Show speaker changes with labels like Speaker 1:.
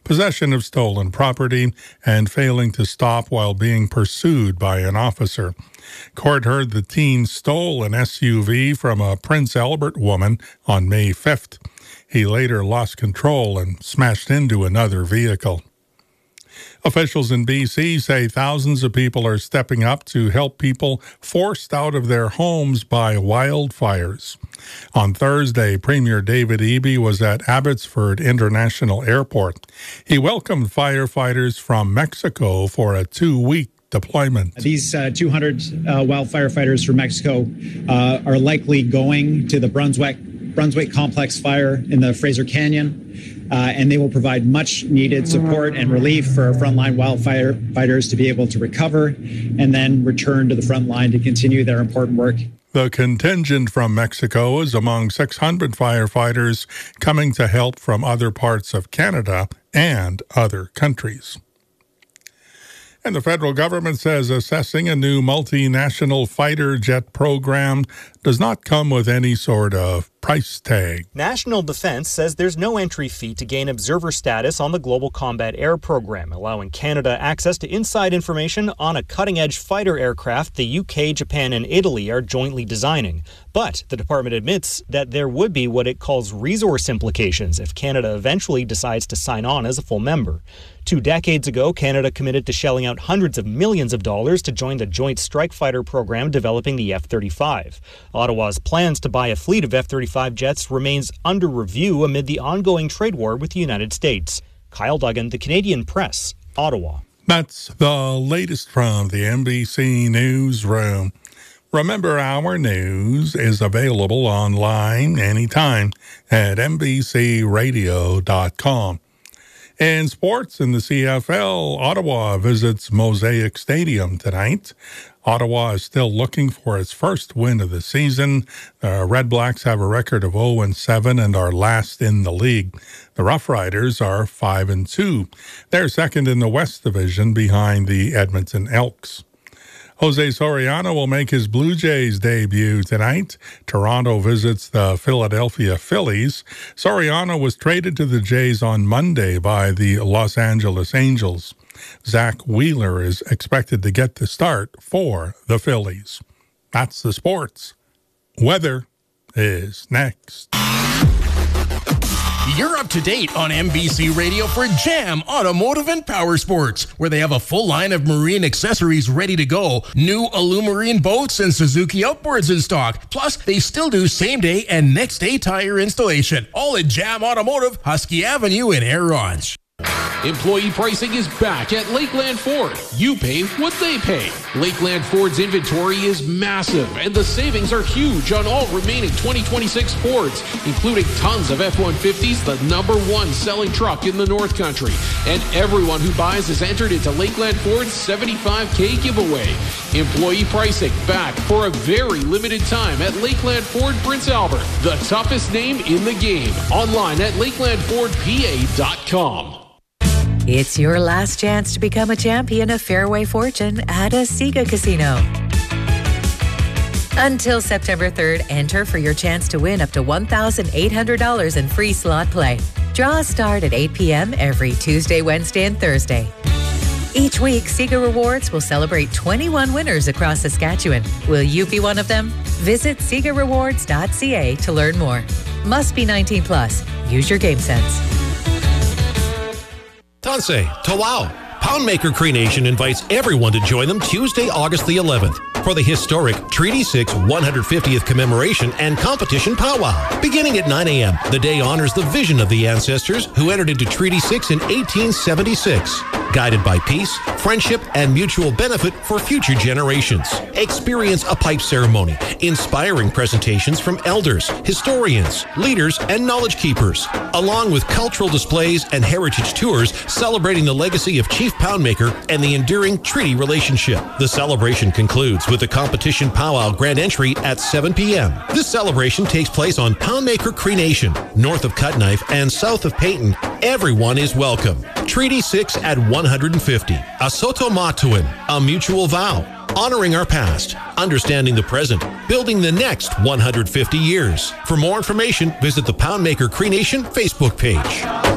Speaker 1: possession of stolen property, and failing to stop while being pursued by an officer. Court heard the teen stole an SUV from a Prince Albert woman on May 5th. He later lost control and smashed into another vehicle. Officials in BC say thousands of people are stepping up to help people forced out of their homes by wildfires. On Thursday, Premier David Eby was at Abbotsford International Airport. He welcomed firefighters from Mexico for a 2-week deployment.
Speaker 2: These 200 wildfire fighters from Mexico are likely going to the Brunswick Complex fire in the Fraser Canyon, and they will provide much needed support and relief for our frontline wildfire fighters to be able to recover and then return to the front line to continue their important work.
Speaker 1: The contingent from Mexico is among 600 firefighters coming to help from other parts of Canada and other countries. And the federal government says assessing a new multinational fighter jet program does not come with any sort of price tag.
Speaker 3: National Defence says there's no entry fee to gain observer status on the Global Combat Air Program, allowing Canada access to inside information on a cutting-edge fighter aircraft the UK, Japan, and Italy are jointly designing. But the department admits that there would be what it calls resource implications if Canada eventually decides to sign on as a full member. 2 decades ago, Canada committed to shelling out hundreds of millions of dollars to join the Joint Strike Fighter program developing the F-35. Ottawa's plans to buy a fleet of F-35 jets remains under review amid the ongoing trade war with the United States. Kyle Duggan, The Canadian Press, Ottawa.
Speaker 1: That's the latest from the NBC Newsroom. Remember, our news is available online anytime at NBCRadio.com. In sports, in the CFL, Ottawa visits Mosaic Stadium tonight. Ottawa is still looking for its first win of the season. The Red Blacks have a record of 0-7 and are last in the league. The Rough Riders are 5-2. They're second in the West Division behind the Edmonton Elks. Jose Soriano will make his Blue Jays debut tonight. Toronto visits the Philadelphia Phillies. Soriano was traded to the Jays on Monday by the Los Angeles Angels. Zach Wheeler is expected to get the start for the Phillies. That's the sports. Weather is next.
Speaker 4: You're up to date on NBC Radio for Jam Automotive and Power Sports, where they have a full line of marine accessories ready to go. New Illumarine boats and Suzuki outboards in stock. Plus, they still do same-day and next-day tire installation. All at Jam Automotive, Husky Avenue in Air Ronge.
Speaker 5: Employee pricing is back at Lakeland Ford. You pay what they pay. Lakeland Ford's inventory is massive, and the savings are huge on all remaining 2026 Fords, including tons of F-150s, the #1 selling truck in the North Country. And everyone who buys is entered into Lakeland Ford's $75K giveaway. Employee pricing back for a very limited time at Lakeland Ford Prince Albert, the toughest name in the game. Online at lakelandfordpa.com.
Speaker 6: It's your last chance to become a champion of Fairway Fortune at a Sega Casino. Until September 3rd, enter for your chance to win up to $1,800 in free slot play. Draws start at 8 p.m. every Tuesday, Wednesday, and Thursday. Each week, Sega Rewards will celebrate 21 winners across Saskatchewan. Will you be one of them? Visit SegaRewards.ca to learn more. Must be 19 plus. Use your game sense.
Speaker 7: Tansei, Tawau. Poundmaker Cree Nation invites everyone to join them Tuesday, August the 11th for the historic Treaty 6 150th commemoration and competition powwow. Beginning at 9 a.m., the day honors the vision of the ancestors who entered into Treaty 6 in 1876. Guided by peace, friendship, and mutual benefit for future generations. Experience a pipe ceremony, inspiring presentations from elders, historians, leaders, and knowledge keepers, along with cultural displays and heritage tours celebrating the legacy of Chief Poundmaker and the enduring treaty relationship. The celebration concludes with the competition powwow grand entry at 7 p.m. This celebration takes place on Poundmaker Cree Nation, north of Cutknife and south of Peyton. Everyone is welcome. Treaty 6 at 150. A Soto Matuin, a mutual vow. Honoring our past, understanding the present, building the next 150 years. For more information, visit the Poundmaker Cree Nation Facebook page.